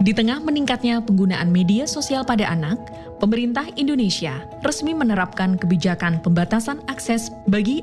Di tengah meningkatnya penggunaan media sosial pada anak, pemerintah Indonesia resmi menerapkan kebijakan pembatasan akses bagi